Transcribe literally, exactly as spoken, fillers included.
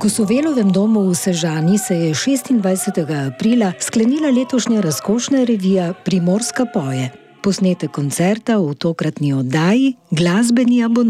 V Kosovelovem domu v Sežani se je šestindvajsetega aprila sklenila letošnja razkošna revija Primorska poje. Posnetek koncerta v tokratni oddaji Glasbeni abonma.